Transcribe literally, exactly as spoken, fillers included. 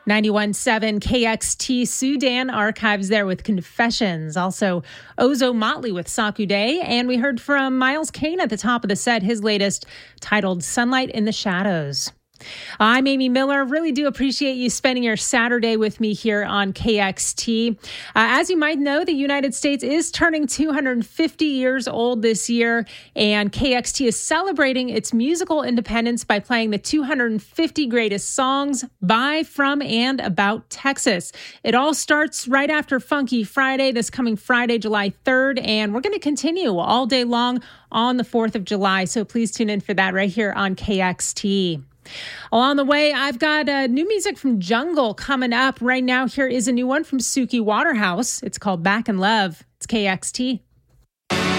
ninety-one point seven K X T Sudan archives there with Confessions. Also, Ozo Motley with Saku Day. And we heard from Miles Kane at the top of the set, his latest titled Sunlight in the Shadows. I'm Amy Miller. Really do appreciate you spending your Saturday with me here on K X T. Uh, as you might know, the United States is turning two hundred fifty years old this year, and K X T is celebrating its musical independence by playing the two hundred fifty greatest songs by, from, and about Texas. It all starts right after Funky Friday, this coming Friday, July third, and we're going to continue all day long on the fourth of July, so please tune in for that right here on K X T. Along the way, I've got uh, new music from Jungle coming up. Right now, here is a new one from Suki Waterhouse. It's called Back in Love. It's K X T.